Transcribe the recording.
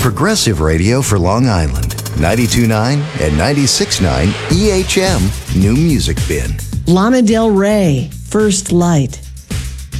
Progressive radio for Long Island. 92.9 and 96.9 EHM New Music Bin. Lana Del Rey, First Light.